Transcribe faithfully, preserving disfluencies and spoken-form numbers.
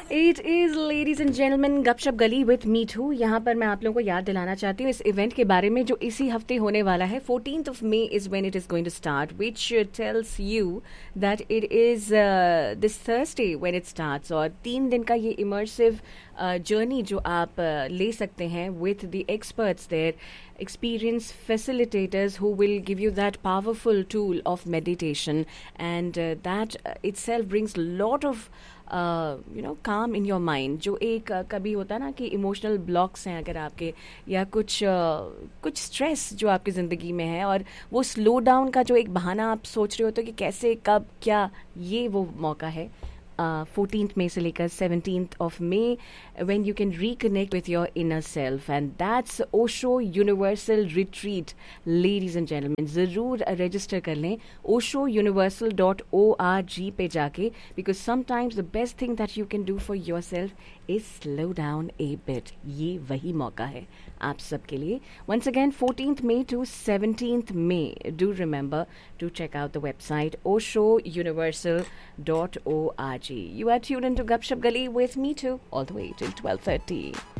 It is ladies and gentleman गपशप गली with me to. यहाँ पर मैं आप लोगों को याद दिलाना चाहती हूँ इस इवेंट के बारे में जो इसी हफ्ते होने वाला है। Fourteenth of May is when it is going to start, which tells you that it is this Thursday when it starts. और तीन दिन का ये इमर्सिव जर्नी uh, जो आप uh, ले सकते हैं with the experts there, experienced facilitators who will give you that powerful tool of meditation, and uh, that uh, itself brings a lot of uh, you know calm in your mind. जो एक uh, कभी होता है ना कि emotional blocks हैं अगर आपके, या कुछ uh, कुछ स्ट्रेस जो आपकी ज़िंदगी में है, और वो स्लो डाउन का जो एक बहाना आप सोच रहे होते हो कि कैसे कब क्या, ये वो मौका है फोर्टीन्थ मई से लेकर seventeenth of May, when you can reconnect with your inner self, and that's Osho Universal Retreat, ladies and gentlemen. ज़रूर रजिस्टर कर लें osho universal dot org पे जाके, because sometimes the best thing that you can do for yourself is slow down a bit. ये वही मौका है आप सबके लिए. Once again, fourteenth May to seventeenth May. Do remember to check out the website osho universal dot org. You are tuned into Gupshup Gali with me too, all the way till twelve thirty.